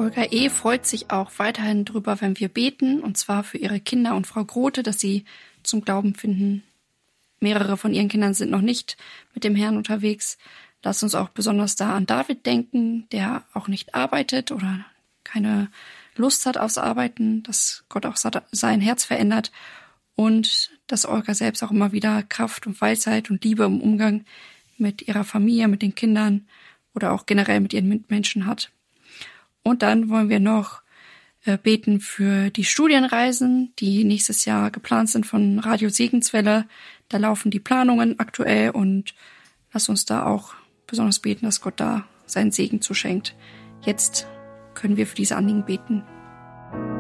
Olga E. freut sich auch weiterhin drüber, wenn wir beten, und zwar für ihre Kinder und Frau Grote, dass sie zum Glauben finden. Mehrere von ihren Kindern sind noch nicht mit dem Herrn unterwegs. Lass uns auch besonders da an David denken, der auch nicht arbeitet oder keine Lust hat aufs Arbeiten, dass Gott auch sein Herz verändert und dass Olga selbst auch immer wieder Kraft und Weisheit und Liebe im Umgang mit ihrer Familie, mit den Kindern oder auch generell mit ihren Mitmenschen hat. Und dann wollen wir noch beten für die Studienreisen, die nächstes Jahr geplant sind von Radio Segenswelle. Da laufen die Planungen aktuell und lass uns da auch besonders beten, dass Gott da seinen Segen zuschenkt. Jetzt können wir für diese Anliegen beten.